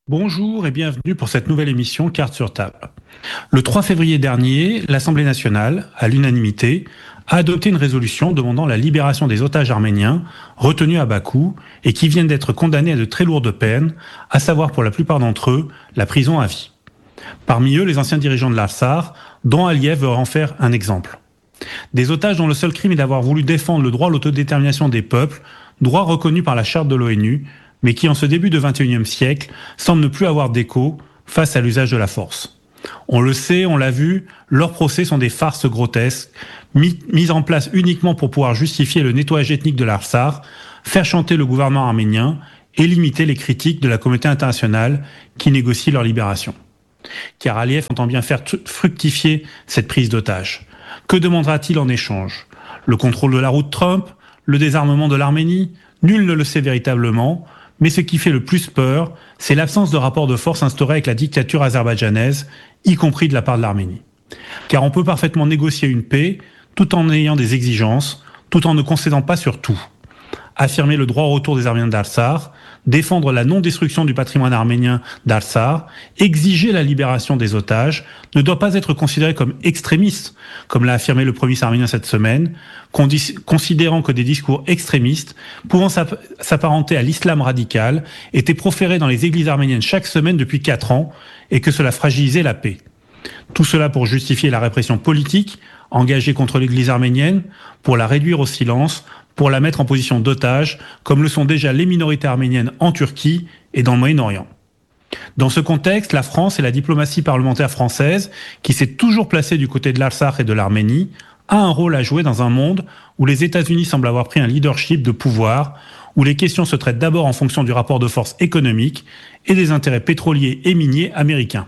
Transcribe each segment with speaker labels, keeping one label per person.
Speaker 1: Bonjour et bienvenue pour cette nouvelle émission Cartes sur table. Le 3 février dernier, l'Assemblée nationale, à l'unanimité, a adopté une résolution demandant la libération des otages arméniens retenus à Bakou et qui viennent d'être condamnés à de très lourdes peines, à savoir pour la plupart d'entre eux, la prison à vie. Parmi eux, les anciens dirigeants de l'Artsakh, dont Aliyev veut en faire un exemple. Des otages dont le seul crime est d'avoir voulu défendre le droit à l'autodétermination des peuples, droit reconnu par la charte de l'ONU, mais qui en ce début de XXIe siècle semble ne plus avoir d'écho face à l'usage de la force. On le sait, on l'a vu, leurs procès sont des farces grotesques, mises en place uniquement pour pouvoir justifier le nettoyage ethnique de l'Artsakh, faire chanter le gouvernement arménien et limiter les critiques de la communauté internationale qui négocie leur libération. Car Aliyev entend bien faire fructifier cette prise d'otage. Que demandera-t-il en échange ? Le contrôle de la route Trump ? Le désarmement de l'Arménie ? Nul ne le sait véritablement, mais ce qui fait le plus peur, c'est l'absence de rapport de force instauré avec la dictature azerbaïdjanaise, y compris de la part de l'Arménie. Car on peut parfaitement négocier une paix tout en ayant des exigences, tout en ne concédant pas sur tout. Affirmer le droit au retour des Arméniens d'Artsakh, défendre la non-destruction du patrimoine arménien d'Artsakh, exiger la libération des otages, ne doit pas être considéré comme extrémiste, comme l'a affirmé le premier ministre arménien cette semaine, considérant que des discours extrémistes, pouvant s'apparenter à l'islam radical, étaient proférés dans les églises arméniennes chaque semaine depuis 4 ans, et que cela fragilisait la paix. Tout cela pour justifier la répression politique engagée contre l'église arménienne, pour la réduire au silence, pour la mettre en position d'otage, comme le sont déjà les minorités arméniennes en Turquie et dans le Moyen-Orient. Dans ce contexte, la France et la diplomatie parlementaire française, qui s'est toujours placée du côté de l'Artsakh et de l'Arménie, a un rôle à jouer dans un monde où les États-Unis semblent avoir pris un leadership de pouvoir, où les questions se traitent d'abord en fonction du rapport de force économique et des intérêts pétroliers et miniers américains.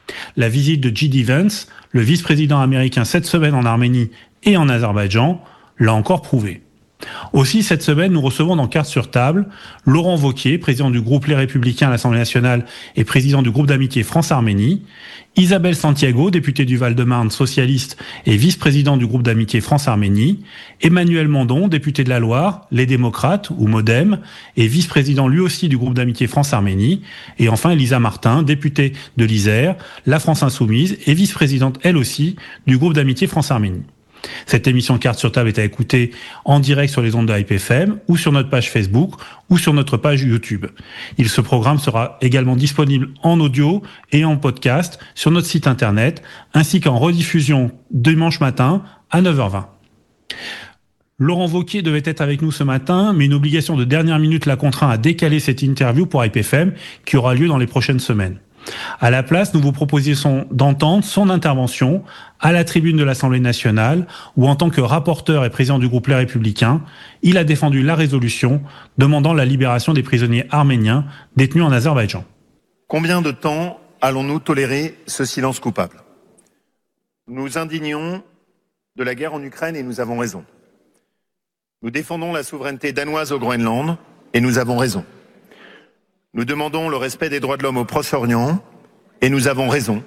Speaker 1: La visite de J.D. Vance, le vice-président américain cette semaine en Arménie et en Azerbaïdjan, l'a encore prouvé. Aussi, cette semaine, nous recevons dans Cartes sur table Laurent Wauquiez, président du groupe Les Républicains à l'Assemblée nationale et président du groupe d'amitié France-Arménie, Isabelle Santiago, députée du Val-de-Marne socialiste et vice-président du groupe d'amitié France-Arménie, Emmanuel Mandon, député de la Loire, Les Démocrates ou MoDem, et vice-président lui aussi du groupe d'amitié France-Arménie, et enfin Elisa Martin, députée de l'Isère, La France Insoumise et vice-présidente elle aussi du groupe d'amitié France-Arménie. Cette émission Cartes sur table est à écouter en direct sur les ondes de Hype FM ou sur notre page Facebook ou sur notre page YouTube. Ce programme sera également disponible en audio et en podcast sur notre site internet ainsi qu'en rediffusion dimanche matin à 9h20. Laurent Wauquiez devait être avec nous ce matin, mais une obligation de dernière minute l'a contraint à décaler cette interview pour Hype FM qui aura lieu dans les prochaines semaines. À la place, nous vous proposons d'entendre son intervention à la tribune de l'Assemblée nationale où, en tant que rapporteur et président du groupe Les Républicains, il a défendu la résolution demandant la libération des prisonniers arméniens détenus en Azerbaïdjan.
Speaker 2: Combien de temps allons-nous tolérer ce silence coupable ? Nous nous indignons de la guerre en Ukraine et nous avons raison. Nous défendons la souveraineté danoise au Groenland et nous avons raison. Nous demandons le respect des droits de l'homme au Proche-Orient, et nous avons raison.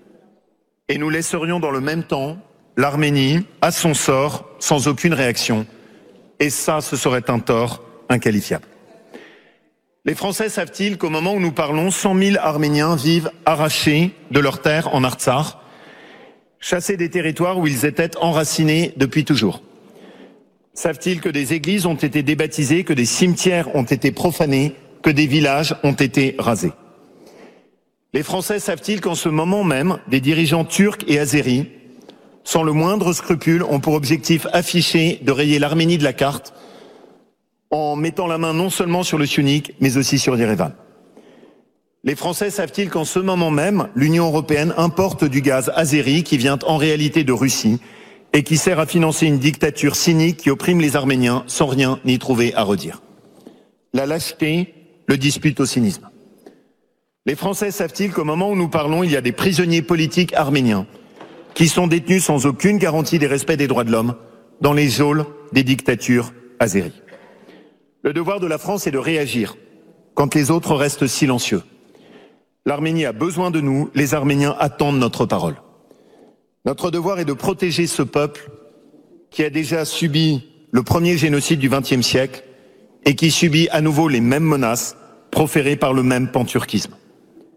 Speaker 2: Et nous laisserions dans le même temps l'Arménie à son sort, sans aucune réaction. Et ça, ce serait un tort inqualifiable. Les Français savent-ils qu'au moment où nous parlons, 100 000 Arméniens vivent arrachés de leurs terres en Artsakh, chassés des territoires où ils étaient enracinés depuis toujours? Savent-ils que des églises ont été débaptisées, que des cimetières ont été profanés, que des villages ont été rasés? Les Français savent-ils qu'en ce moment même, des dirigeants turcs et azéris, sans le moindre scrupule, ont pour objectif affiché de rayer l'Arménie de la carte en mettant la main non seulement sur le Syunik, mais aussi sur Yerevan? Les Français savent-ils qu'en ce moment même, l'Union européenne importe du gaz azéri qui vient en réalité de Russie et qui sert à financer une dictature cynique qui opprime les Arméniens sans rien y trouver à redire? La lâcheté le dispute au cynisme. Les Français savent-ils qu'au moment où nous parlons, il y a des prisonniers politiques arméniens qui sont détenus sans aucune garantie des respects des droits de l'homme dans les geôles des dictatures azéries? Le devoir de la France est de réagir quand les autres restent silencieux. L'Arménie a besoin de nous, les Arméniens attendent notre parole. Notre devoir est de protéger ce peuple qui a déjà subi le premier génocide du XXe siècle et qui subit à nouveau les mêmes menaces proférées par le même panturquisme.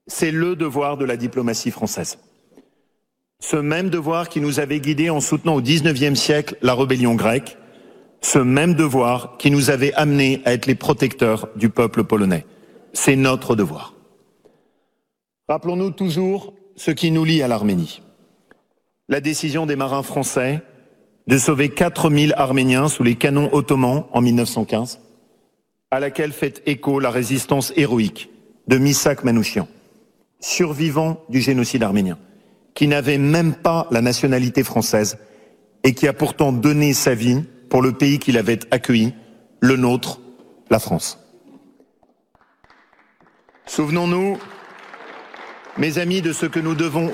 Speaker 2: C'est le devoir de la diplomatie française. Ce même devoir qui nous avait guidés en soutenant au XIXe siècle la rébellion grecque, ce même devoir qui nous avait amenés à être les protecteurs du peuple polonais. C'est notre devoir. Rappelons-nous toujours ce qui nous lie à l'Arménie. La décision des marins français de sauver 4000 Arméniens sous les canons ottomans en 1915, à laquelle fait écho la résistance héroïque de Misak Manouchian, survivant du génocide arménien, qui n'avait même pas la nationalité française et qui a pourtant donné sa vie pour le pays qu'il avait accueilli, le nôtre, la France. Souvenons-nous, mes amis, de ce que nous devons